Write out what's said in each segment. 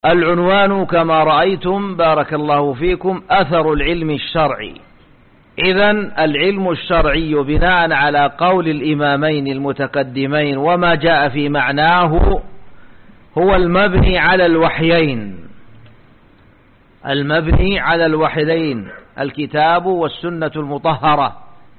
العنوان كما رأيتم بارك الله فيكم أثر العلم الشرعي. إذن العلم الشرعي بناء على قول الإمامين المتقدمين وما جاء في معناه هو المبني على الوحيين، المبني على الوحيين، الكتاب والسنة المطهرة،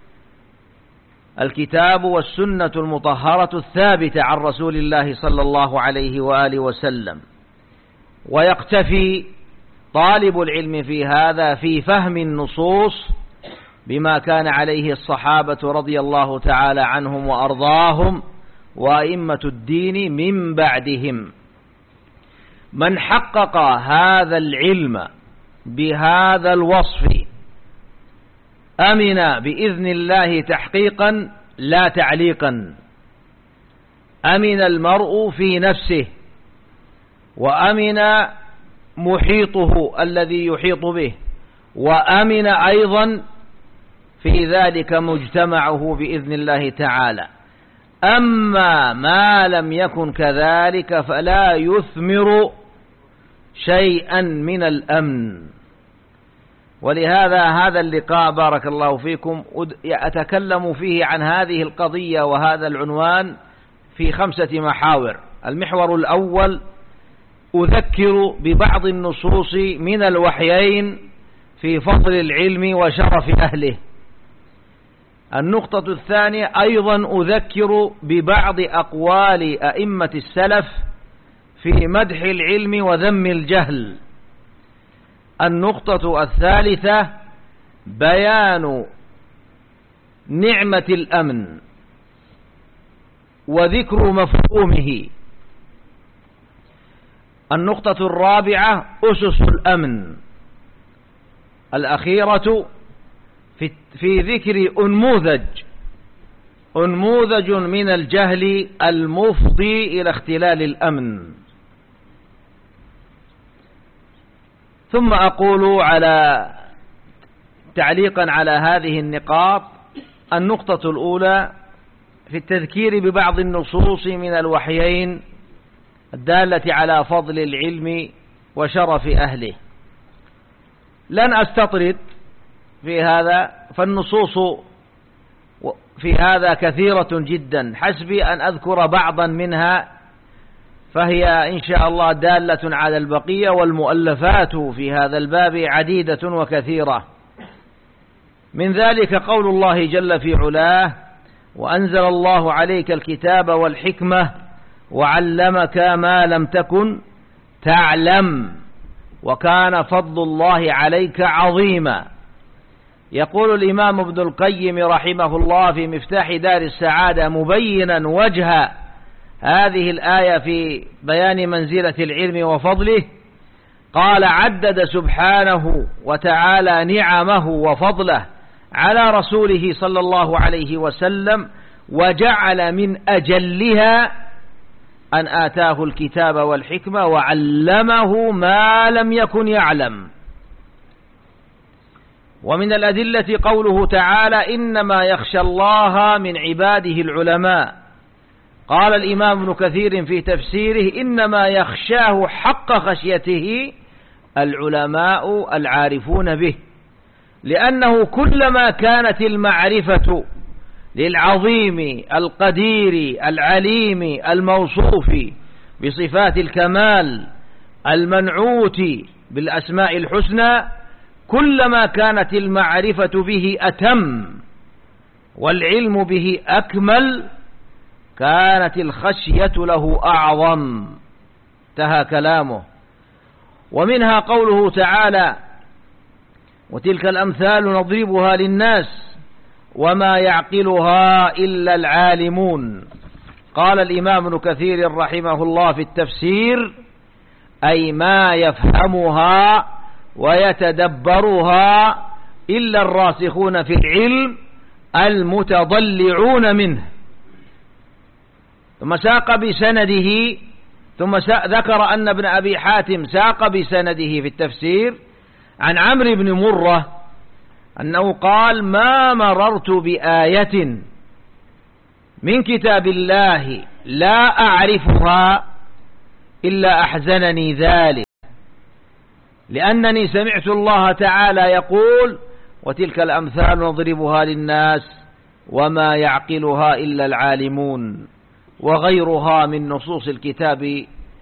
الكتاب والسنة المطهرة الثابتة عن رسول الله صلى الله عليه وآله وسلم. ويقتفي طالب العلم في هذا في فهم النصوص بما كان عليه الصحابة رضي الله تعالى عنهم وأرضاهم وأئمة الدين من بعدهم. من حقق هذا العلم بهذا الوصف أمن بإذن الله تحقيقا لا تعليقا. أمن المرء في نفسه، وأمن محيطه الذي يحيط به، وأمن أيضا في ذلك مجتمعه بإذن الله تعالى. أما ما لم يكن كذلك فلا يثمر شيئا من الأمن. ولهذا هذا اللقاء بارك الله فيكم أتكلم فيه عن هذه القضية وهذا العنوان في 5 محاور. المحور الأول أذكر ببعض النصوص من الوحيين في فضل العلم وشرف أهله. النقطة الثانية أيضا أذكر ببعض أقوال أئمة السلف في مدح العلم وذم الجهل. النقطة الثالثة بيان نعمة الأمن وذكر مفهومه. النقطة الرابعة أسس الأمن. الأخيرة في ذكر أنموذج من الجهل المفضي إلى اختلال الأمن. ثم أقول تعليقا على هذه النقاط. النقطة الأولى في التذكير ببعض النصوص من الوحيين الدالة على فضل العلم وشرف أهله. لن أستطرد في هذا، فالنصوص في هذا كثيرة جدا، حسبي أن أذكر بعضا منها، فهي إن شاء الله دالة على البقية، والمؤلفات في هذا الباب عديدة وكثيرة. من ذلك قول الله جل في علاه: وأنزل الله عليك الكتاب والحكمة وعلمك ما لم تكن تعلم وكان فضل الله عليك عظيما. يقول الإمام ابن القيم رحمه الله في مفتاح دار السعادة مبينا وجه هذه الآية في بيان منزلة العلم وفضله، قال: عدد سبحانه وتعالى نعمه وفضله على رسوله صلى الله عليه وسلم، وجعل من أجلها أن آتاه الكتاب والحكمة وعلمه ما لم يكن يعلم. ومن الأدلة قوله تعالى: إنما يخشى الله من عباده العلماء. قال الإمام ابن كثير في تفسيره: إنما يخشاه حق خشيته العلماء العارفون به، لأنه كلما كانت المعرفة للعظيم القدير العليم الموصوف بصفات الكمال المنعوت بالأسماء الحسنى، كلما كانت المعرفة به أتم والعلم به أكمل، كانت الخشية له أعظم. انتهى كلامه. ومنها قوله تعالى: وتلك الأمثال نضربها للناس وما يعقلها إلا العالمون. قال الإمام ابن كثير رحمه الله في التفسير: أي ما يفهمها ويتدبرها إلا الراسخون في العلم المتضلعون منه. ثم ساق بسنده، ثم ذكر أن ابن أبي حاتم ساق بسنده في التفسير عن عمرو بن مرة أنه قال: ما مررت بآية من كتاب الله لا أعرفها إلا أحزنني ذلك. لأنني سمعت الله تعالى يقول: وتلك الأمثال نضربها للناس وما يعقلها إلا العالمون، وغيرها من نصوص الكتاب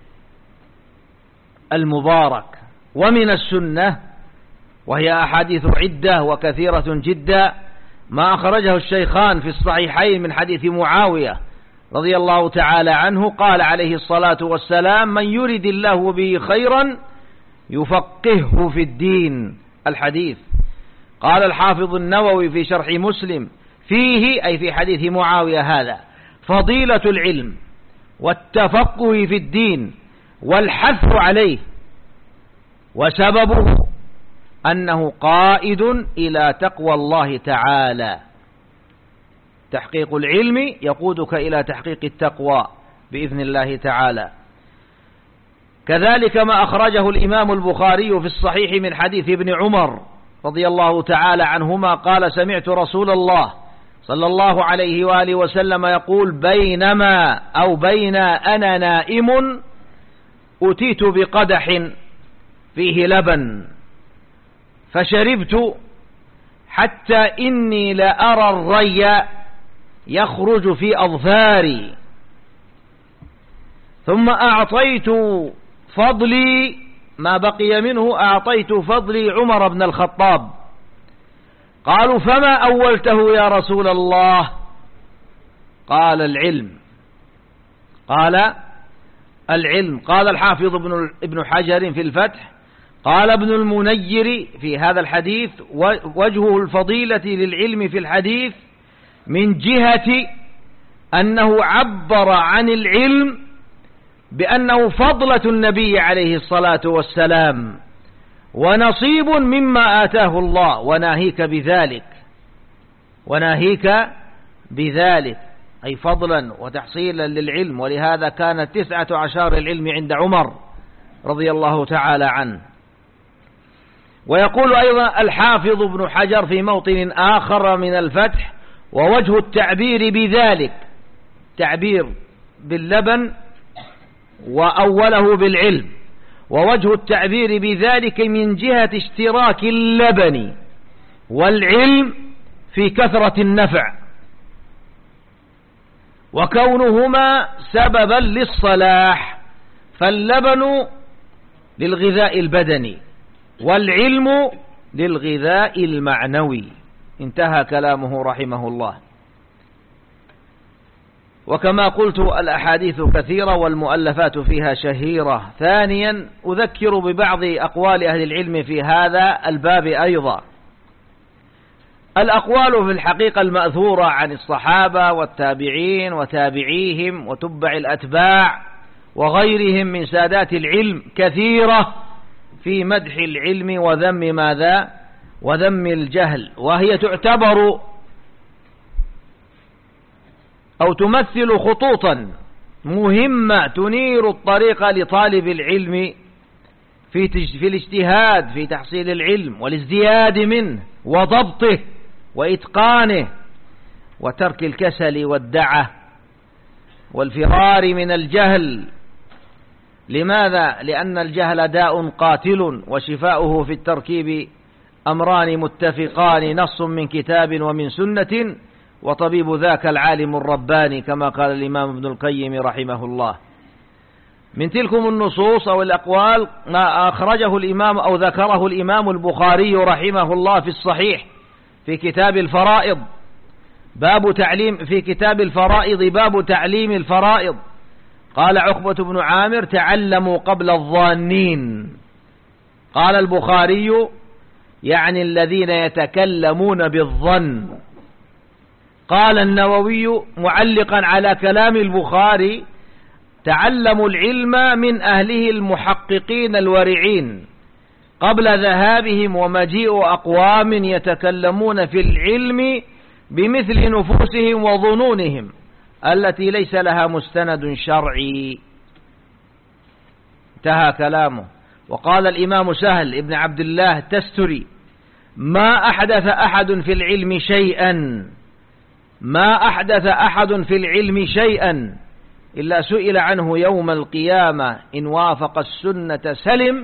المبارك. ومن السنة، وهي أحاديث عدة وكثيرة جدا، ما أخرجه الشيخان في الصحيحين من حديث معاوية رضي الله تعالى عنه، قال عليه الصلاة والسلام: من يرد الله به خيرا يفقهه في الدين. الحديث. قال الحافظ النووي في شرح مسلم: فيه، أي في حديث معاوية هذا، فضيلة العلم والتفقه في الدين والحث عليه، وسببه أنه قائد إلى تقوى الله تعالى. تحقيق العلم يقودك إلى تحقيق التقوى بإذن الله تعالى. كذلك ما أخرجه الإمام البخاري في الصحيح من حديث ابن عمر رضي الله تعالى عنهما قال: سمعت رسول الله صلى الله عليه وآله وسلم يقول: بين أنا نائم أتيت بقدح فيه لبن فشربت حتى إني لأرى الري يخرج في أظفاري، ثم أعطيت فضلي ما بقي منه، أعطيت فضلي عمر بن الخطاب. قالوا: فما أولته يا رسول الله؟ قال: العلم. قال: العلم. قال الحافظ ابن حجر في الفتح: قال ابن المنير في هذا الحديث: وجه الفضيلة للعلم في الحديث من جهة أنه عبر عن العلم بأنه فضلة النبي عليه الصلاة والسلام ونصيب مما آتاه الله، وناهيك بذلك أي فضلا وتحصيلا للعلم. ولهذا كانت 19 العلم عند عمر رضي الله تعالى عنه. ويقول أيضا الحافظ ابن حجر في موطن آخر من الفتح: ووجه التعبير بذلك، تعبير باللبن وأوله بالعلم، ووجه التعبير بذلك من جهة اشتراك اللبن والعلم في كثرة النفع، وكونهما سببا للصلاح، فاللبن للغذاء البدني والعلم للغذاء المعنوي. انتهى كلامه رحمه الله. وكما قلت الأحاديث كثيرة والمؤلفات فيها شهيرة. ثانيا، أذكر ببعض أقوال أهل العلم في هذا الباب أيضا. الأقوال في الحقيقة المأثورة عن الصحابة والتابعين وتابعيهم وتبع الأتباع وغيرهم من سادات العلم كثيرة في مدح العلم وذم ماذا؟ وذم الجهل، وهي تعتبر أو تمثل خطوطا مهمة تنير الطريق لطالب العلم في الاجتهاد في تحصيل العلم والازدياد منه وضبطه وإتقانه وترك الكسل والدعة والفرار من الجهل. لماذا؟ لأن الجهل داء قاتل، وشفاؤه في التركيب أمران متفقان: نص من كتاب ومن سنة، وطبيب ذاك العالم الرباني، كما قال الإمام ابن القيم رحمه الله. من تلكم النصوص أو الأقوال ما أخرجه الإمام أو ذكره الإمام البخاري رحمه الله في الصحيح في كتاب الفرائض، في كتاب الفرائض باب تعليم الفرائض. قال عقبة بن عامر: تعلموا قبل الظانين. قال البخاري: يعني الذين يتكلمون بالظن. قال النووي معلقا على كلام البخاري: تعلموا العلم من أهله المحققين الورعين قبل ذهابهم ومجيء أقوام يتكلمون في العلم بمثل نفوسهم وظنونهم التي ليس لها مستند شرعي. انتهى كلامه. وقال الإمام سهل ابن عبد الله التستري: ما أحدث أحد في العلم شيئا إلا سئل عنه يوم القيامة، إن وافق السنة سلم